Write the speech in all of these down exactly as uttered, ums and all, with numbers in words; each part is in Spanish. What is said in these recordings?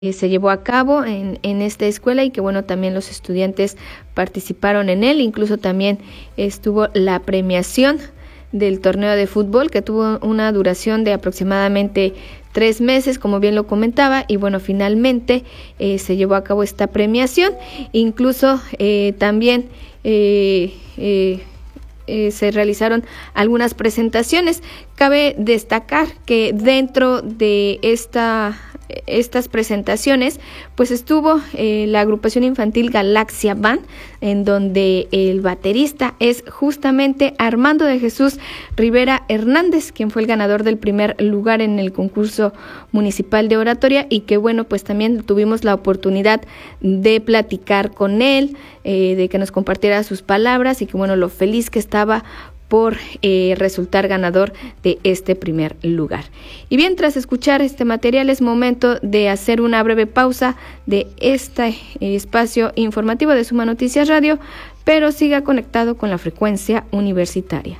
eh, se llevó a cabo en, en esta escuela y que bueno, también los estudiantes participaron en él, incluso también estuvo la premiación del torneo de fútbol que tuvo una duración de aproximadamente tres meses, como bien lo comentaba, y bueno, finalmente eh, se llevó a cabo esta premiación, incluso eh, también eh, eh, eh, se realizaron algunas presentaciones. Cabe destacar que dentro de esta estas presentaciones pues estuvo eh, la agrupación infantil Galaxia Band, en donde el baterista es justamente Armando de Jesús Rivera Hernández, quien fue el ganador del primer lugar en el concurso municipal de oratoria, y que bueno, pues también tuvimos la oportunidad de platicar con él, eh, de que nos compartiera sus palabras y que bueno, lo feliz que estaba por eh, resultar ganador de este primer lugar. Y bien, tras escuchar este material es momento de hacer una breve pausa de este eh, espacio informativo de Suma Noticias Radio, pero siga conectado con la frecuencia universitaria.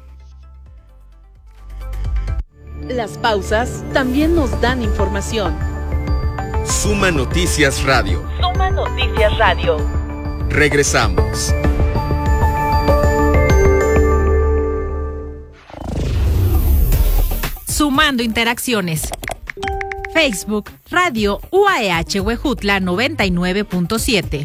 Las pausas también nos dan información. Suma Noticias Radio. Suma Noticias Radio. Regresamos. Sumando interacciones. Facebook, Radio U A E H Huejutla noventa y nueve punto siete.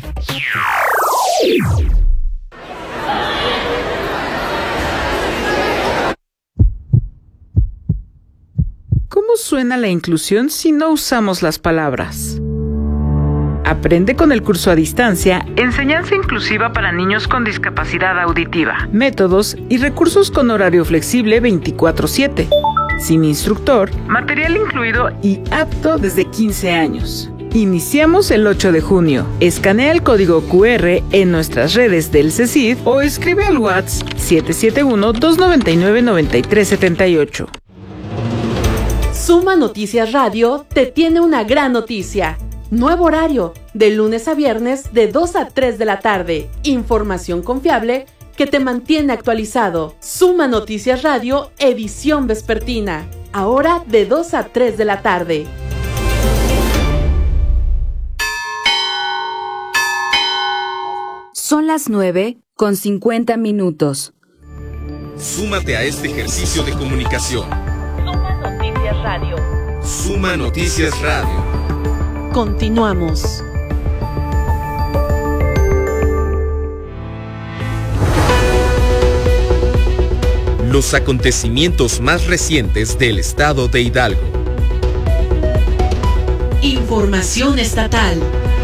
¿Cómo suena la inclusión si no usamos las palabras? Aprende con el curso a distancia Enseñanza Inclusiva para Niños con Discapacidad Auditiva. Métodos y recursos con horario flexible veinticuatro siete. Sin instructor, material incluido y apto desde quince años. Iniciamos el ocho de junio. Escanea el código cu erre en nuestras redes del CECID o escribe al WhatsApp siete siete uno, dos nueve nueve, nueve tres siete ocho. Suma Noticias Radio te tiene una gran noticia. Nuevo horario, de lunes a viernes de dos a tres de la tarde. Información confiable que te mantiene actualizado. Suma Noticias Radio, edición vespertina. Ahora de dos a tres de la tarde. Son las nueve con cincuenta minutos. Súmate a este ejercicio de comunicación. Suma Noticias Radio. Suma Noticias Radio. Continuamos. Los acontecimientos más recientes del estado de Hidalgo. Información estatal.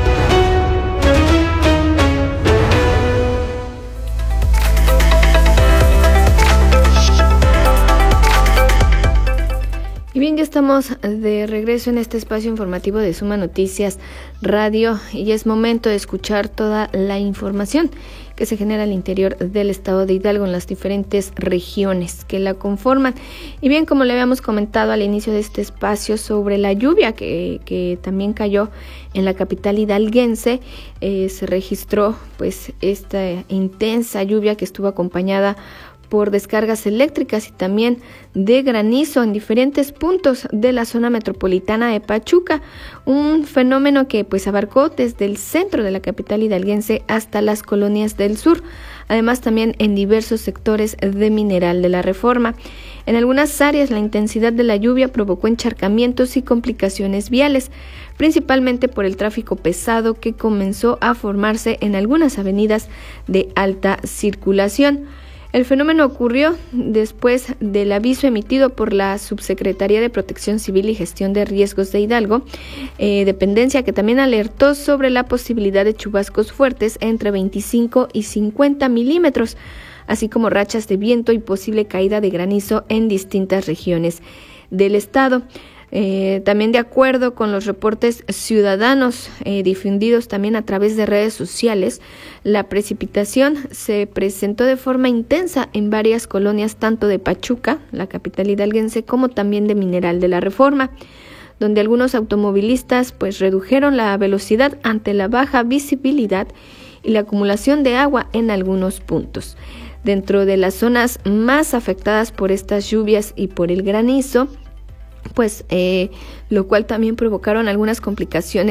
Y bien, ya estamos de regreso en este espacio informativo de Suma Noticias Radio y es momento de escuchar toda la información que se genera al interior del estado de Hidalgo en las diferentes regiones que la conforman. Y bien, como le habíamos comentado al inicio de este espacio sobre la lluvia que, que también cayó en la capital hidalguense, eh, se registró pues esta intensa lluvia que estuvo acompañada por descargas eléctricas y también de granizo en diferentes puntos de la zona metropolitana de Pachuca, un fenómeno que pues abarcó desde el centro de la capital hidalguense hasta las colonias del sur, además también en diversos sectores de Mineral de la Reforma. En algunas áreas la intensidad de la lluvia provocó encharcamientos y complicaciones viales, principalmente por el tráfico pesado que comenzó a formarse en algunas avenidas de alta circulación. El fenómeno ocurrió después del aviso emitido por la Subsecretaría de Protección Civil y Gestión de Riesgos de Hidalgo, eh, dependencia que también alertó sobre la posibilidad de chubascos fuertes entre veinticinco y cincuenta milímetros, así como rachas de viento y posible caída de granizo en distintas regiones del estado. Eh, también de acuerdo con los reportes ciudadanos eh, difundidos también a través de redes sociales, la precipitación se presentó de forma intensa en varias colonias tanto de Pachuca, la capital hidalguense, como también de Mineral de la Reforma, donde algunos automovilistas pues redujeron la velocidad ante la baja visibilidad y la acumulación de agua en algunos puntos. Dentro de las zonas más afectadas por estas lluvias y por el granizo, pues eh, lo cual también provocaron algunas complicaciones